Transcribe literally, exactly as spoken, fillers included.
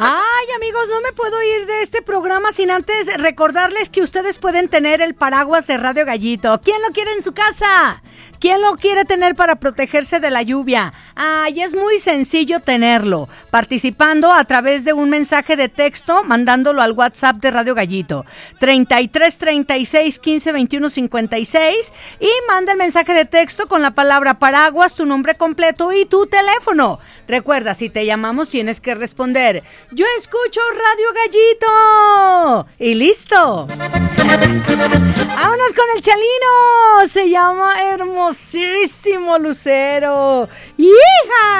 Ay, amigos, no me puedo ir de este programa sin antes recordarles que ustedes pueden tener el paraguas de Radio Gallito. ¿Quién lo quiere en su casa? ¿Quién lo quiere tener para protegerse de la lluvia? Ay, es muy sencillo tenerlo, participando a través de un mensaje de texto, mandándolo al WhatsApp de Radio Gallito, treinta y tres, treinta y seis, quince, veintiuno, cincuenta y seis, y manda el mensaje de texto con la palabra paraguas, tu nombre completo y tu teléfono. Recuerda, si te llamamos tienes que responder, yo escucho Radio Gallito, y listo. Vámonos con el Chalino, se llama Hermosísimo Lucero. ¡Hija!